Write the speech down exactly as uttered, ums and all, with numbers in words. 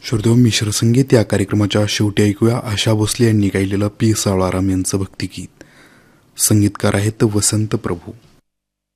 श्रोतेहो, मिश्र संगीत या कार्यक्रमाच्या शेवटी ऐकूया आशा भोसले यांनी गायलेलं पी सावळाराम यांचं भक्तिगीत. संगीतकार आहेत वसंत प्रभू.